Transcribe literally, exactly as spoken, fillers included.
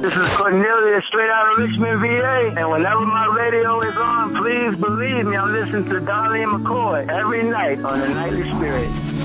This is Cornelia straight out of Richmond, V A. And whenever my radio is on, please believe me, I'm listening to Dolly and McCoy every night on the Nightly Spirit.